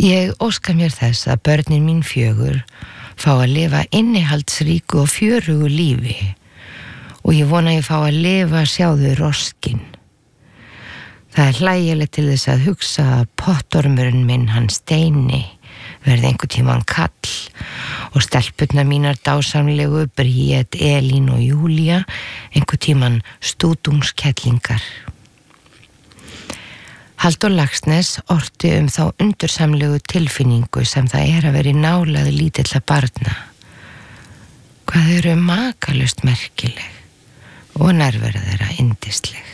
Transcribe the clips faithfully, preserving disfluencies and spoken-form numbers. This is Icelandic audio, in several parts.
Ég óska mér þess að börnin mín fjögur fá að lifa innihaldsríku og fjörugu lífi og ég vona að ég fá að lifa sjáðu roskin. Það er hlægilegt til þess að hugsa að pottormurinn minn, hann Steini, verði einhver tímann kall og stelpurnar mínar dásamlegu Bríet, Elín og Júlía einhver tímann stúdungskellingar. Halldór Laxness orti um þá undursamlegu tilfinningu sem það er að vera í nálægð lítilla barna. Hvað þau eru makalust merkileg og nærvera þeirra yndisleg.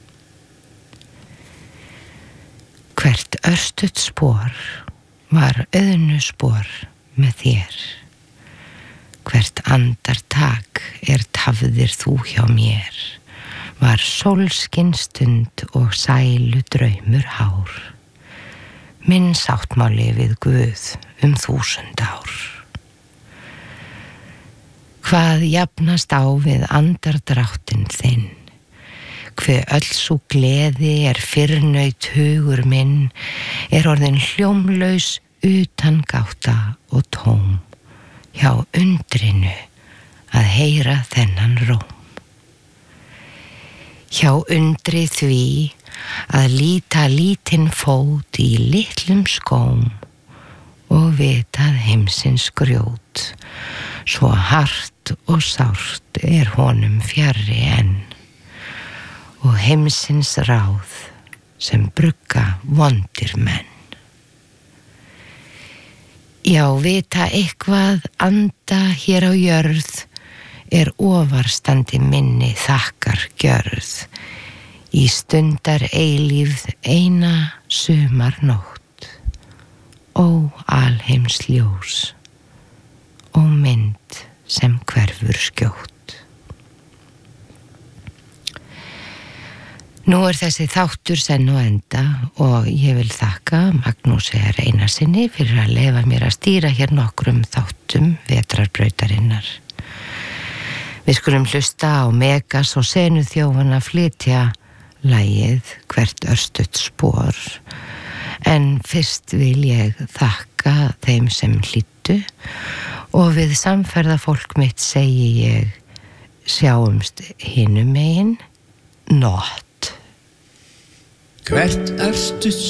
Hvert örstutt spor var auðnu spor með þér. Hvert andartak er tafðir þú hjá mér. Var sólskin stund og sælu draumur hár. Minn sáttmáli við Guð um þúsund ár. Hvað jafnast á við andardráttinn þinn? Hve öll sú gleði er fyrrnaut hugur minn, er orðin hljómlaus utan gáta og tóm, hjá undrinu að heyra þennan róm. Hjá undri því að líta lítinn fót í litlum skóm og vitað heimsins grjót, svo hart og sárt er honum fjarri enn. Og heimsins ráð sem brugga vondir menn. Já, vita eitthvað anda hér á jörð er ofarstandi minni þakkar gjörð. Í stundar eilífð eina sumarnótt. Ó alheims ljós, ó mynd sem hverfur skjótt. Nú er þessi þáttur senn og enda og ég vil þakka Magnúsi R. Einarsinni fyrir að leyfa mér að stýra hér nokkrum þáttum vetrarbrautarinnar. Við skulum hlusta á Megas og Senuþjófana flytja lagið Hvert örstutt spor, en fyrst vil ég þakka þeim sem hlýddu og við samferðafólk mitt segi ég sjáumst hinum megin nótt. Hvert örstutt